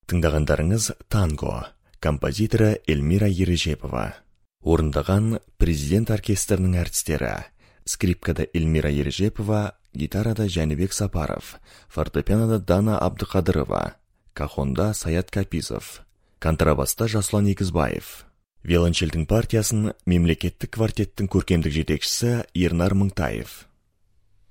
Тыңдағандарыңыз танго, композиторы Эльмира Ережепова. Орындаған президент оркестрінің әртістері: скрипкада Эльмира Ережепова, гитарада Жәнібек Сапаров, фортепианода Дана Абдықадырова, кахонда Саят Капизов, контрабаста Жасұлан Егізбаев. Виолончельдің партиясын мемлекеттік квартеттің көркемдік жетекшісі Ернар Мыңтаев.